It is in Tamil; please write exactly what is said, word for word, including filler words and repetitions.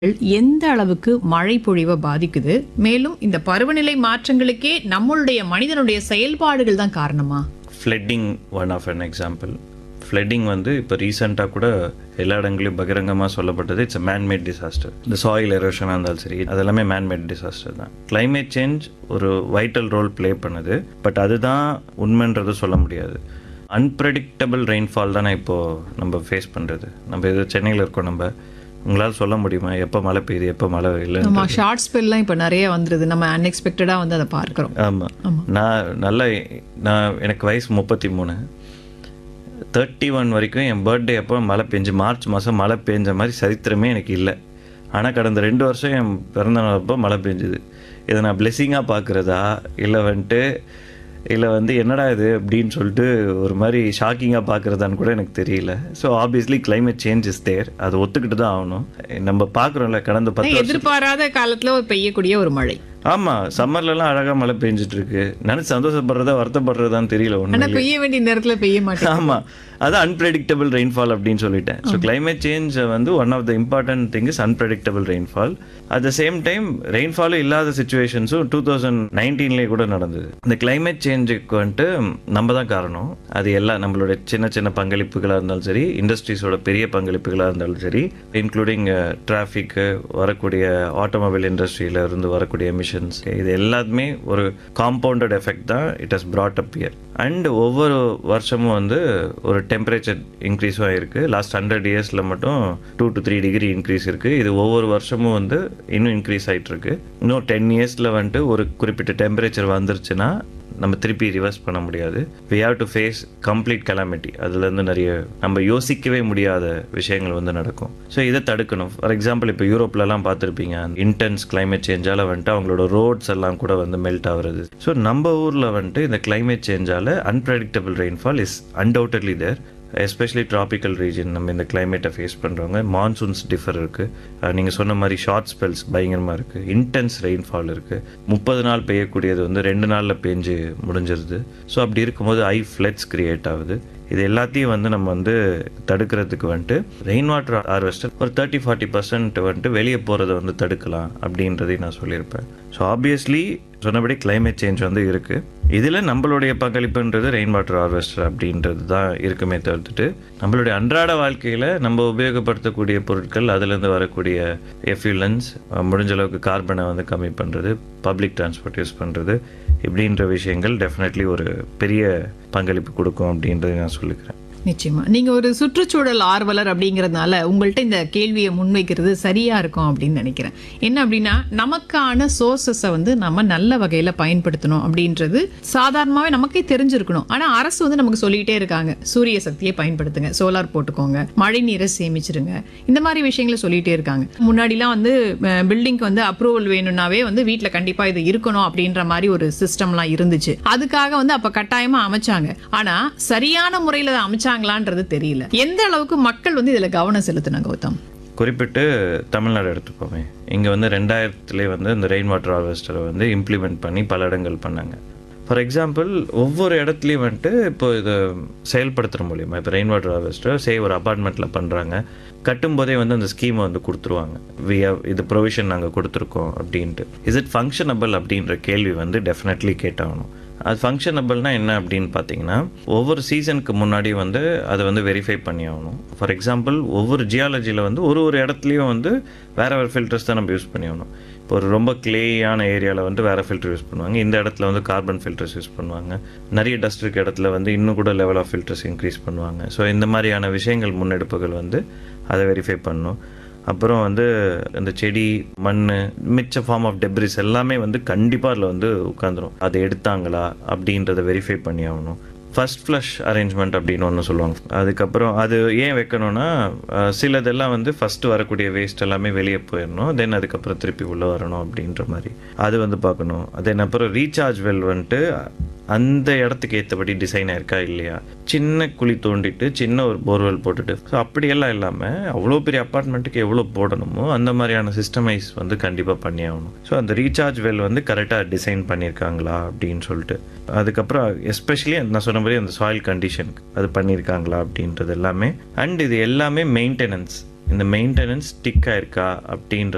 எந்த அளவுக்கு மழை பொழிவை பாதிக்குது? மேலும் இந்த பருவநிலை மாற்றங்களுக்கே நம்மளுடைய மனிதனுடைய செயல்பாடுகள் தான் காரணமா? Flooding one of an example. Flooding வந்து இப்போ ரீசெண்டாக கூட எல்லா இடங்களையும் பகிரங்கமாக சொல்லப்பட்டது இட்ஸ் அ மேன்மேட் டிசாஸ்டர். இந்த சாயில் எரோஷனாக இருந்தாலும் சரி, அதெல்லாமே மேன்மேட் டிசாஸ்டர் தான். கிளைமேட் சேஞ்ச் ஒரு வைட்டல் ரோல் ப்ளே பண்ணுது, பட் அதுதான் உண்மைன்றது சொல்ல முடியாது. அன்பிரடிக்டபிள் ரெயின்ஃபால் தானே இப்போது நம்ம ஃபேஸ் பண்ணுறது. நம்ம இது சென்னையில் இருக்கோம், நம்ம உங்களால் சொல்ல முடியுமா எப்போ மழை பெய்யுது எப்போ மழை இல்லை? நம்ம ஷார்ட் ஸ்பெல்லாம் இப்போ நிறைய வந்துடுது, நம்ம அன்எக்ஸ்பெக்டடாக வந்து அதை பார்க்குறோம். ஆமாம், நான் நல்லா நான் எனக்கு வயசு முப்பத்தி மூணு தேர்ட்டி ஒன் வரைக்கும் என் பர்த்டே அப்போ மழை பெஞ்சு மார்ச் மாதம் மழை பெஞ்ச மாதிரி சரித்திரமே எனக்கு இல்லை. ஆனால் கடந்த ரெண்டு வருஷம் என் பிறந்த நாள் அப்போ மழை பெஞ்சுது. இதை நான் பிளெஸிங்காக பார்க்குறதா இல்லை வந்துட்டு இல்லை வந்து என்னடா இது அப்படின்னு சொல்லிட்டு ஒரு மாதிரி ஷாக்கிங்காக பார்க்குறதான்னு கூட எனக்கு தெரியல. So obviously climate change is there, அதை ஒத்துக்கிட்டு தான் ஆகணும். நம்ம பார்க்குறோம்ல கடந்த பத்து எதிர்பாராத காலத்தில் பெய்யக்கூடிய ஒரு மழை. ஆமாம், சம்மர்லலாம் அழகாக மழை பெஞ்சிட்டு இருக்கு. நினச்சி சந்தோஷப்படுறதா வருத்தப்படுறதான்னு தெரியல ஒன்று. ஆனால் பெய்ய வேண்டிய நேரத்தில் பெய்ய மாட்டேன். ஆமாம், அது அன்பிரடிக்டபிள் ரெயின்ஃபால் அப்படின்னு சொல்லிட்டேன். ஸோ கிளைமேட் சேஞ்ச் வந்து one of the important thing is unpredictable rainfall. At the same time ரெயின்ஃபாலும் இல்லாத சுச்சுவேஷன்ஸும் டூ தௌசண்ட் நைன்டீன்லேயே கூட நடந்தது. இந்த கிளைமேட் சேஞ்சுக்கு வந்துட்டு நம்ம தான் காரணம். அது எல்லாம் நம்மளோட சின்ன சின்ன பங்களிப்புகளாக இருந்தாலும் சரி, இண்டஸ்ட்ரீஸோட பெரிய பங்களிப்புகளாக இருந்தாலும் சரி, இன்க்ளூடிங் டிராஃபிக்கு, வரக்கூடிய ஆட்டோமொபைல் இண்டஸ்ட்ரியில இருந்து வரக்கூடிய எமிஷன்ஸ், இது எல்லாத்துமே ஒரு காம்பவுண்டட் எஃபெக்ட் தான் it has brought up here. And ஒவ்வொரு வருஷமும் வந்து ஒரு டெம்பரேச்சர் இன்க்ரீஸும் ஆகிருக்கு. லாஸ்ட் ஹண்ட்ரட் இயர்ஸில் மட்டும் two to three degree increase இருக்குது. இது ஒவ்வொரு வருஷமும் வந்து இன்னும் இன்க்ரீஸ் ஆகிட்டு இருக்கு. இன்னும் டென் இயர்ஸில் வந்துட்டு ஒரு குறிப்பிட்ட டெம்பரேச்சர் வந்துருச்சுன்னா நம்ம திருப்பி ரிவர்ஸ் பண்ண முடியாது. We have to face complete Calamity. அதுலேருந்து நிறைய நம்ம யோசிக்கவே முடியாத விஷயங்கள் வந்து நடக்கும். ஸோ இதை தடுக்கணும். ஃபார் எக்ஸாம்பிள் இப்போ யூரோப்லலாம் பார்த்துருப்பீங்க, இன்டென்ஸ் கிளைமேட் சேஞ்சால் வந்துட்டு அவங்களோட ரோட்ஸ் எல்லாம் கூட வந்து மெல்ட் ஆகுறது. ஸோ நம்ம ஊரில் வந்துட்டு இந்த climate சேஞ்சால் unpredictable rainfall is undoubtedly there. Especially tropical region நம்ம இந்த கிளைமேட்டை ஃபேஸ் பண்ணுறவங்க. மான்சூன்ஸ் டிஃபர் இருக்குது. நீங்கள் சொன்ன மாதிரி ஷார்ட் ஸ்பெல்ஸ் பயங்கரமாக இருக்குது. இன்டென்ஸ் ரெயின்ஃபால் இருக்குது. முப்பது நாள் பெய்யக்கூடியது வந்து ரெண்டு நாளில் பெஞ்சு முடிஞ்சிருது. ஸோ அப்படி இருக்கும்போது ஐ ஃப்ளட்ஸ் கிரியேட் ஆகுது. இது எல்லாத்தையும் வந்து நம்ம வந்து தடுக்கிறதுக்கு வந்துட்டு ரெயின் வாட்டர் ஹார்வெஸ்டர் ஒரு தேர்ட்டி ஃபார்ட்டி பர்சன்ட் வந்துட்டு வெளியே போகிறத வந்து தடுக்கலாம் அப்படின்றதையும் நான் சொல்லியிருப்பேன். ஸோ ஆப்வியஸ்லி சொன்னபடி கிளைமேட் சேஞ்ச் வந்து இருக்குது. இதில் நம்மளுடைய பங்களிப்புன்றது ரெயின் வாட்டர் ஹார்வெஸ்டர் அப்படின்றது தான் இருக்குமே தவிர்த்துட்டு, நம்மளுடைய அன்றாட வாழ்க்கையில் நம்ம உபயோகப்படுத்தக்கூடிய பொருட்கள், அதுலேருந்து வரக்கூடிய எஃப்யூலன்ஸ், முடிஞ்ச அளவுக்கு கார்பனை வந்து கம்மி பண்ணுறது, பப்ளிக் டிரான்ஸ்போர்ட் யூஸ் பண்ணுறது, இப்படின்ற விஷயங்கள் டெஃபினெட்லி ஒரு பெரிய பங்களிப்பு கொடுக்கும் அப்படின்றத நான் சொல்லிக்கிறேன். நிச்சயமா நீங்க ஒரு சுற்றுச்சூழல் ஆர்வலர் அப்படிங்கறதுனால உங்கள்ட்ட இந்த கேள்வியை முன்வைக்கிறது சரியா இருக்கும் அப்படின்னு நினைக்கிறேன். என்ன அப்படின்னா, நமக்கான சோர்சஸை வந்து நம்ம நல்ல வகையில பயன்படுத்தணும் அப்படின்றது சாதாரணமாவே நமக்கே தெரிஞ்சிருக்கணும். ஆனா அரசு வந்து நமக்கு சொல்லிட்டே இருக்காங்க, சூரிய சக்தியை பயன்படுத்துங்க, சோலார் போட்டுக்கோங்க, மழை நீரை சேமிச்சிருங்க, இந்த மாதிரி விஷயங்களை சொல்லிட்டே இருக்காங்க. முன்னாடிலாம் வந்து பில்டிங்க்கு வந்து அப்ரூவல் வேணும்னாவே வந்து வீட்டுல கண்டிப்பா இது இருக்கணும் அப்படின்ற மாதிரி ஒரு சிஸ்டம்லாம் இருந்துச்சு. அதுக்காக வந்து அப்ப கட்டாயமா அமைச்சாங்க. ஆனா சரியான முறையில அமைச்சா தெரியல. எந்த அளவுக்கு மக்கள் வந்து இதுல கவனம் செலுத்தினாங்க கௌதம்? குறிப்பிட்டு தமிழ்நாடு எடுத்துப்போமே, இங்க வந்து ரெண்டாயிரத்துலேயே வந்து இந்த ரெயின் வாட்டர் ஹார்வெஸ்டரை வந்து இம்ப்ளிமெண்ட் பண்ணி பல இடங்கள் பண்ணாங்க. ஃபார் எக்ஸாம்பிள் ஒவ்வொரு இடத்துலையும் வந்துட்டு இப்போ இதை செயல்படுத்துகிற மூலியமா, இப்போ ரெயின் வாட்டர் ஹார்வெஸ்டர் சே ஒரு அப்பார்ட்மெண்ட்டில் பண்ணுறாங்க, கட்டும்போதே வந்து அந்த ஸ்கீமை வந்து கொடுத்துருவாங்க. வி ஹவ் இது ப்ரொவிஷன் நாங்கள் கொடுத்துருக்கோம் அப்படின்ட்டு. இஸ் இட் ஃபங்க்ஷனபிள் அப்படின்ற கேள்வி வந்து டெஃபினெட்லி கேட்டாகணும். அது ஃபங்க்ஷனபிள்னா என்ன அப்படின்னு பார்த்தீங்கன்னா, ஒவ்வொரு சீசனுக்கு முன்னாடி வந்து அதை வந்து வெரிஃபை பண்ணி ஆகணும். ஃபார் எக்ஸாம்பிள் ஒவ்வொரு ஜியாலஜியில் வந்து ஒரு ஒரு இடத்துலையும் வந்து வேறு வேறு ஃபில்டர்ஸ் தான் நம்ம யூஸ் பண்ணி ஆகணும். இப்போ ஒரு ரொம்ப கிளேயான ஏரியாவில் வந்து வேறு ஃபில்டர் யூஸ் பண்ணுவாங்க, இந்த இடத்துல வந்து கார்பன் ஃபில்டர்ஸ் யூஸ் பண்ணுவாங்க, நிறைய டஸ்ட் இருக்க இடத்துல வந்து இன்னும் கூட லெவல் ஆஃப் ஃபில்டர்ஸ் இன்க்ரீஸ் பண்ணுவாங்க. ஸோ இந்த மாதிரியான விஷயங்கள் முன்னெடுப்புகள் வந்து அதை வெரிஃபை பண்ணணும். அப்புறம் வந்து இந்த செடி, மண், மிச்ச ஃபார்ம் ஆஃப் டெப்ரிஸ் எல்லாமே வந்து கண்டிப்பாக அதில் வந்து உட்காந்துரும். அதை எடுத்தாங்களா அப்படின்றத வெரிஃபை பண்ணி ஆகணும். ஃபர்ஸ்ட் ஃப்ளஷ் அரேஞ்ச்மெண்ட் அப்படின்னு ஒன்று சொல்லுவாங்க. அதுக்கப்புறம் அது ஏன் வைக்கணும்னா, சிலதெல்லாம் வந்து ஃபஸ்ட்டு வரக்கூடிய வேஸ்ட் எல்லாமே வெளியே போயிடணும், தென் அதுக்கப்புறம் திருப்பி உள்ளே வரணும் அப்படின்ற மாதிரி அது வந்து பார்க்கணும். தென் அப்புறம் ரீசார்ஜ் வெல் வந்துட்டு அந்த இடத்துக்கு ஏற்றபடி டிசைன் ஆயிருக்கா இல்லையா, சின்ன குழி தோண்டிட்டு சின்ன ஒரு போர்வெல் போட்டுட்டு, ஸோ அப்படியெல்லாம் இல்லாமல் அவ்வளோ பெரிய அப்பார்ட்மெண்ட்டுக்கு எவ்வளோ போடணுமோ அந்த மாதிரியான சிஸ்டமைஸ் வந்து கண்டிப்பாக பண்ணி ஆகணும். ஸோ அந்த ரீசார்ஜ் வெல் வந்து கரெக்டாக டிசைன் பண்ணியிருக்காங்களா அப்படின்னு சொல்லிட்டு, அதுக்கப்புறம் எஸ்பெஷலி நான் சொன்ன மாதிரி அந்த சாயில் கண்டிஷன் அது பண்ணியிருக்காங்களா அப்படின்றது எல்லாமே. அண்ட் இது எல்லாமே மெயின்டெனன்ஸ், இந்த மெயின்டெனன்ஸ் ஸ்டிக் ஆயிருக்கா அப்படின்றது